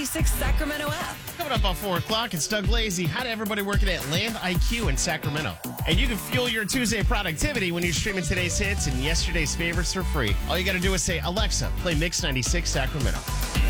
Sacramento app. Coming up on 4 o'clock, it's Doug Lazy. How to everybody working at Land IQ in Sacramento. And you can fuel your Tuesday productivity when you're streaming today's hits and yesterday's favorites for free. All you got to do is say, Alexa, play Mix 96 Sacramento.